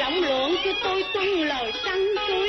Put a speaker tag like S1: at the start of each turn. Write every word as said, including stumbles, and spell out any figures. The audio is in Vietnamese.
S1: rộng lượng cho tôi tuân lời săn tôi.